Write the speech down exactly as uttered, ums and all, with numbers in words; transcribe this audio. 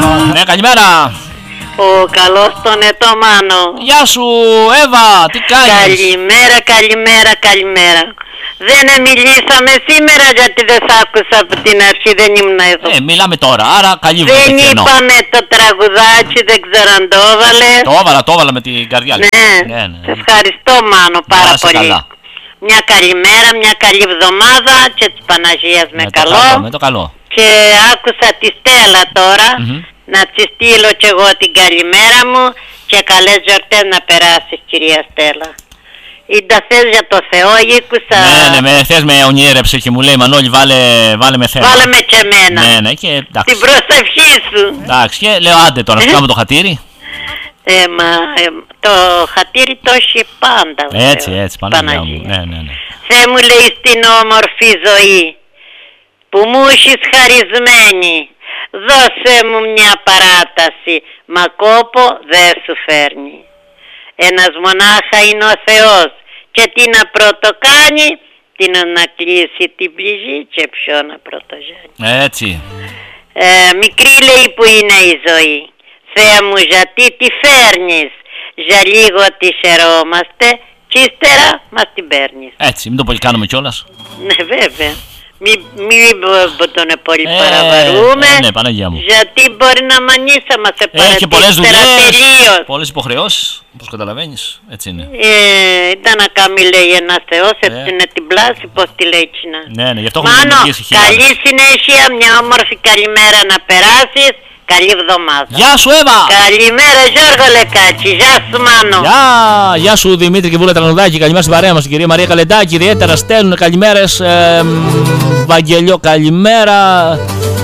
Ναι, καλημέρα. Ο καλός τον ετώ Μάνο. Γεια σου Εύα, τι κάνεις? Καλημέρα, καλημέρα, καλημέρα. Δεν μιλήσαμε σήμερα γιατί δεν σ' άκουσα από την αρχή, δεν ήμουν εδώ. Ε, μιλάμε τώρα, άρα καλύβουμε Δεν το κενό. είπαμε το τραγουδάκι, δεν ξέρω αν το έβαλε. Το έβαλα, το έβαλα με την καρδιά. Ναι, ναι, ναι. σε ευχαριστώ Μάνο πάρα πολύ. Καλά. Μια καλημέρα, μια καλή εβδομάδα και της Παναγίας με, με καλό. Το καλό. Με το καλό. Και άκουσα τη Στέλλα τώρα, mm-hmm. να τη στείλω κι εγώ την καλημέρα μου και καλές γιορτές να περάσεις κυρία Στέλλα. Ήντα θες για το Θεό, ήκουσα... Ναι, ναι, με, θες με ονείρεψε και μου λέει Μανώλη βάλε, βάλε με θέμα. Βάλε με και εμένα. Ναι, ναι, και εντάξει. Την προσευχή σου. Εντάξει, και λέω άντε τώρα, να το χατήρι. Ε, μα, ε, το χατήρι το έχει πάντα. Έτσι, έτσι, Παναγία μου. Ναι, ναι, ναι. Θεέ μου λέει στην όμορφη ζωή που μου έχεις χαρισμένη, δώσε μου μια παράταση, μα κόπο δεν σου φέρνει. Ένας μονάχα είναι ο Θεός και τι να πρωτοκάνει, τι να κλείσει την πληγή και ποιο να πρωτοζάνει. Έτσι. Ε, μικρή λέει που είναι η ζωή. Θεέ μου γιατί τη φέρνεις, για λίγο τη χαιρόμαστε και ύστερα μας την παίρνεις. Έτσι, μην το πολυκάνουμε κιόλας. Ναι βέβαια. Μην μη, τον πολύ ε, παραβαρούμε, ε, ναι, Παναγία μου. γιατί μπορεί να μανίσει άμα σε παρατήσει. Έχει πολλές δουλειές, πολλές υποχρεώσεις, όπως καταλαβαίνεις, έτσι είναι. Ε, ήταν να κάνει λέει ένας Θεός, έτσι ε. είναι την πλάση, πώς τη λέει Τσινά. Ναι, ναι, γι' αυτό έχουμε δημιουργήσει χιλιάδες. Καλή συνέχεια, μια όμορφη καλημέρα να περάσεις. Καλή εβδομάδα. Γεια σου Εύα. Καλημέρα Γιώργο Λεκάτσι. Γεια σου Μάνο. Γεια, Γεια σου Δημήτρη και Βούλα Τραγουδάκη. Καλημέρα στην παρέα μας την κυρία Μαρία Καλεντάκη. Ιδιαίτερα στέλνουν καλημέρες. Ε, Βαγγελιό καλημέρα.